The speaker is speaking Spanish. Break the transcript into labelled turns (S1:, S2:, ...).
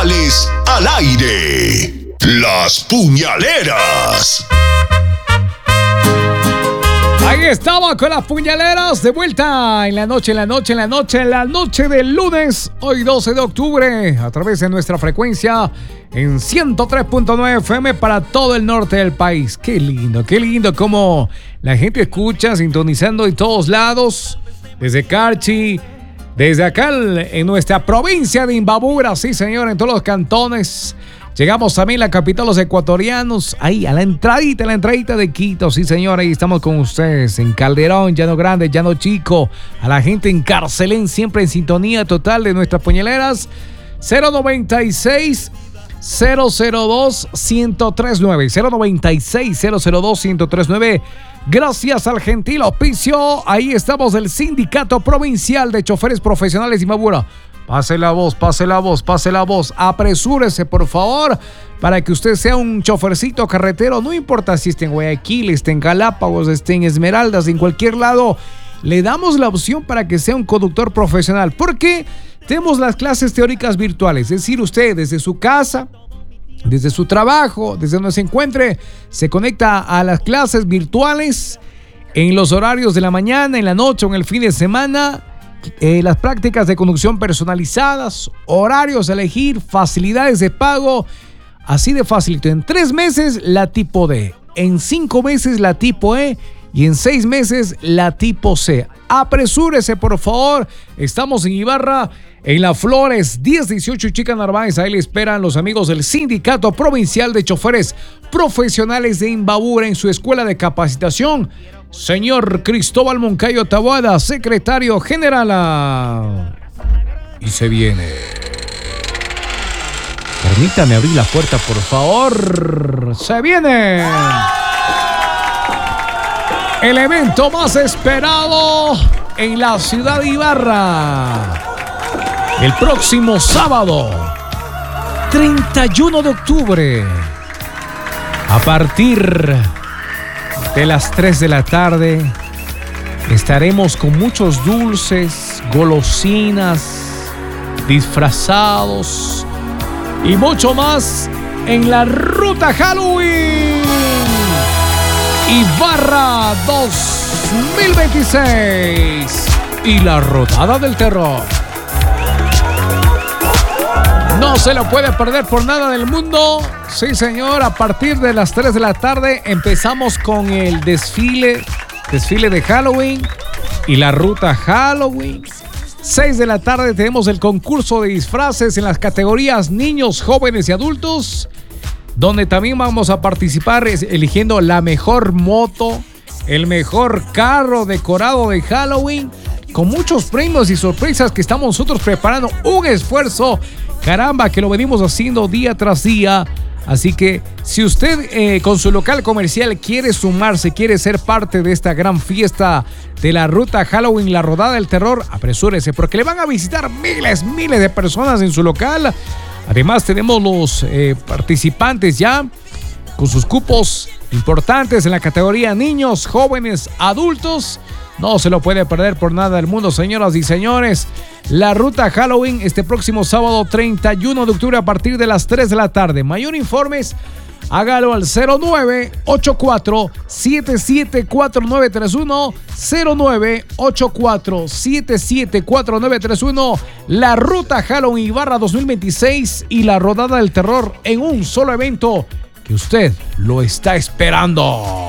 S1: musicales al aire. Las Puñaleras.
S2: Ahí estaba con las Puñaleras de vuelta en la noche del lunes, hoy 12 de octubre, a través de nuestra frecuencia en 103.9 FM para todo el norte del país. Qué lindo como la gente escucha, sintonizando en todos lados, desde Carchi, desde acá en nuestra provincia de Imbabura, sí señor, en todos los cantones. Llegamos también a la capital, los ecuatorianos, ahí a la entradita de Quito, sí señor, ahí estamos con ustedes, en Calderón, Llano Grande, Llano Chico, a la gente en Carcelén, siempre en sintonía total de nuestras Puñaleras. 096 002 1039 096 002 1039. Gracias al gentil auspicio, ahí estamos del Sindicato Provincial de Choferes Profesionales de Imbabura. Pase la voz. Apresúrese, por favor, para que usted sea un chofercito carretero. No importa si esté en Guayaquil, esté en Galápagos, esté en Esmeraldas, en cualquier lado. Le damos la opción para que sea un conductor profesional. Porque tenemos las clases teóricas virtuales. Es decir, usted desde su casa, desde su trabajo, desde donde se encuentre, se conecta a las clases virtuales en los horarios de la mañana, en la noche o en el fin de semana. Las prácticas de conducción personalizadas, horarios a elegir, facilidades de pago, así de facilito. En 3 meses la tipo D, en 5 meses la tipo E y en 6 meses la tipo C. Apresúrese, por favor. Estamos en Ibarra, en La Flores, 1018 Chica Narváez. Ahí le esperan los amigos del Sindicato Provincial de Choferes Profesionales de Imbabura en su escuela de capacitación. Señor Cristóbal Moncayo Taboada, secretario general. Y se viene. Permítame abrir la puerta, por favor. Se viene el evento más esperado en la ciudad de Ibarra. El próximo sábado, 31 de octubre, a partir de las 3 de la tarde, estaremos con muchos dulces, golosinas, disfrazados y mucho más en la Ruta Halloween Ibarra 2026 y la Rodada del Terror. No se lo puede perder por nada del mundo. Sí, señor, a partir de las 3 de la tarde empezamos con el desfile de Halloween y la ruta Halloween. 6 de la tarde tenemos el concurso de disfraces en las categorías niños, jóvenes y adultos, donde también vamos a participar eligiendo la mejor moto, el mejor carro decorado de Halloween, con muchos premios y sorpresas que estamos nosotros preparando. Un esfuerzo, caramba, que lo venimos haciendo día tras día. Así que si usted con su local comercial quiere sumarse, quiere ser parte de esta gran fiesta de la ruta Halloween, la Rodada del Terror, apresúrese porque le van a visitar miles de personas en su local. Además tenemos los participantes ya con sus cupos importantes en la categoría niños, jóvenes, adultos. No se lo puede perder por nada del mundo, señoras y señores. La ruta Halloween este próximo sábado 31 de octubre a partir de las 3 de la tarde. Mayor informes, hágalo al 0984-774931. 0984-774931. La ruta Halloween Ibarra 2026 y la Rodada del Terror en un solo evento que usted lo está esperando.